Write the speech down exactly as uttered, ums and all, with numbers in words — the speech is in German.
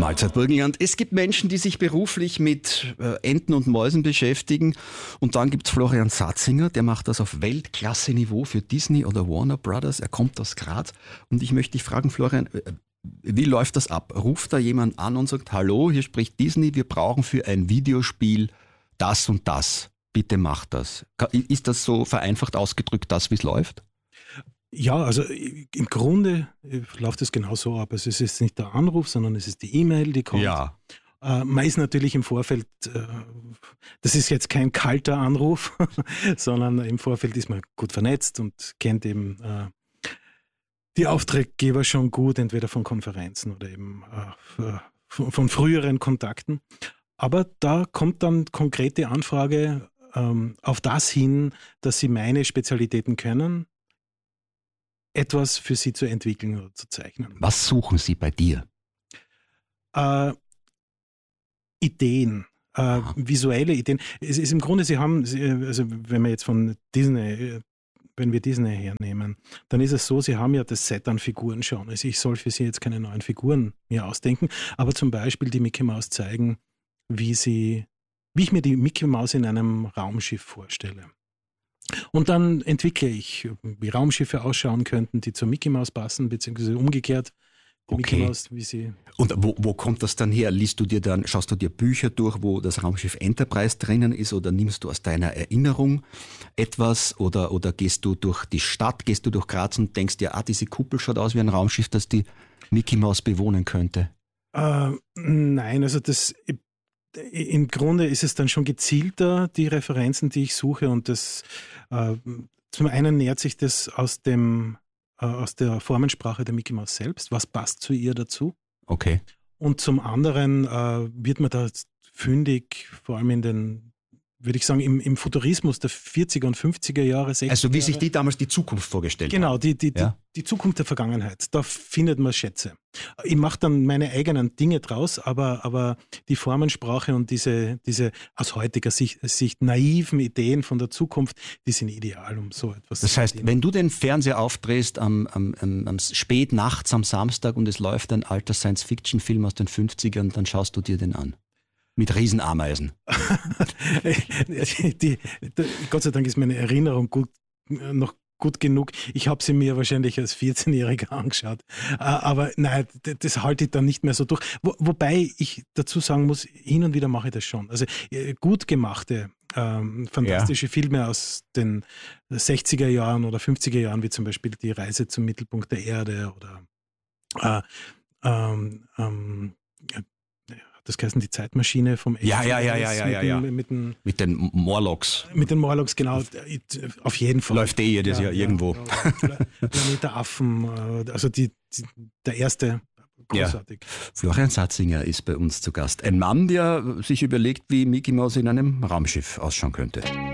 Mahlzeit Burgenland. Es gibt Menschen, die sich beruflich mit äh, Enten und Mäusen beschäftigen. Und dann gibt es Florian Satzinger, der macht das auf Weltklasse-Niveau für Disney oder Warner Brothers. Er kommt aus Graz. Und ich möchte dich fragen, Florian, äh, wie läuft das ab? Ruft da jemand an und sagt, hallo, hier spricht Disney, wir brauchen für ein Videospiel das und das. Bitte mach das. Ist das so vereinfacht ausgedrückt, das, wie es läuft? Ja, also im Grunde läuft es genau so ab. Also es ist nicht der Anruf, sondern es ist die E-Mail, die kommt. Ja. Äh, man ist natürlich im Vorfeld, äh, das ist jetzt kein kalter Anruf, sondern im Vorfeld ist man gut vernetzt und kennt eben äh, die Auftraggeber schon gut, entweder von Konferenzen oder eben äh, von, von früheren Kontakten. Aber da kommt dann konkrete Anfrage ähm, auf das hin, dass sie meine Spezialitäten können, etwas für sie zu entwickeln oder zu zeichnen. Was suchen Sie bei dir? Äh, Ideen, äh, visuelle Ideen. Es ist im Grunde, Sie haben, also wenn wir jetzt von Disney, wenn wir Disney hernehmen, dann ist es so, Sie haben ja das Set an Figuren schon. Also ich soll für Sie jetzt keine neuen Figuren mir ausdenken, aber zum Beispiel die Mickey Mouse zeigen, wie sie, wie ich mir die Mickey Mouse in einem Raumschiff vorstelle. Und dann entwickle ich, wie Raumschiffe ausschauen könnten, die zur Mickey Mouse passen, beziehungsweise umgekehrt, die Okay. Mickey Mouse, wie sie... Und wo, wo kommt das dann her? Liest du dir dann, schaust du dir Bücher durch, wo das Raumschiff Enterprise drinnen ist, oder nimmst du aus deiner Erinnerung etwas, oder, oder gehst du durch die Stadt, gehst du durch Graz und denkst dir, ah, diese Kuppel schaut aus wie ein Raumschiff, das die Mickey Mouse bewohnen könnte? Äh, nein, also das... Im Grunde ist es dann schon gezielter, die Referenzen, die ich suche, und das äh, zum einen nähert sich das aus dem äh, aus der Formensprache der Mickey Mouse selbst, was passt zu ihr dazu. Okay. Und zum anderen äh, wird man da fündig, vor allem in den, würde ich sagen, im, im Futurismus der vierziger und fünfziger Jahre, sechziger Also wie Jahre. sich die damals die Zukunft vorgestellt haben. Genau, die, die, Ja? die, die Zukunft der Vergangenheit, da findet man Schätze. Ich mache dann meine eigenen Dinge draus, aber, aber die Formensprache und diese, diese aus heutiger Sicht, Sicht naiven Ideen von der Zukunft, die sind ideal, um so etwas Das zu heißt, verdienen. wenn du den Fernseher aufdrehst am, am, am, am spät nachts am Samstag und es läuft ein alter Science-Fiction-Film aus den fünfzigern, dann schaust du dir den an. Mit Riesenameisen. die, die, die, Gott sei Dank ist meine Erinnerung gut, noch gut genug. Ich habe sie mir wahrscheinlich als vierzehnjähriger angeschaut. Aber nein, das halte ich dann nicht mehr so durch. Wo, wobei ich dazu sagen muss, hin und wieder mache ich das schon. Also gut gemachte, ähm, fantastische ja. Filme aus den sechziger Jahren oder fünfziger Jahren, wie zum Beispiel Die Reise zum Mittelpunkt der Erde oder äh, ähm, ähm, das heißt die Zeitmaschine vom Ja, ja, ja, ja, ja, ja, ja. Mit, den, mit den Morlocks. Mit den Morlocks, genau. Auf jeden Fall. Läuft eh jedes ja, Jahr irgendwo. Ja, Planet der Affen, also die, die, der erste, großartig. Ja. Florian Satzinger ist bei uns zu Gast. Ein Mann, der sich überlegt, wie Mickey Mouse in einem Raumschiff ausschauen könnte.